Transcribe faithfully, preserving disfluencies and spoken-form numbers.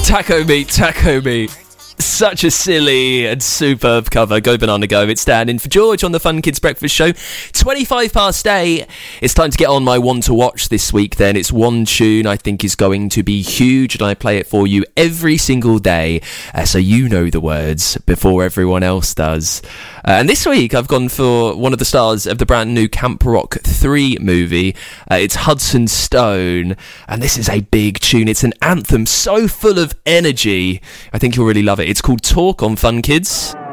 Taco Meat, Taco Meat. Such a silly and superb cover. Go Banana Go. It's Dan in for George on the Fun Kids Breakfast Show. twenty-five past eight. It's time to get on my one to watch this week then. It's one tune I think is going to be huge, and I play it for you every single day, uh, so you know the words before everyone else does. Uh, and this week I've gone for one of the stars of the brand new Camp Rock three movie. Uh, it's Hudson Stone, and this is a big tune. It's an anthem so full of energy. I think you'll really love it. It's called Talk on Fun Kids.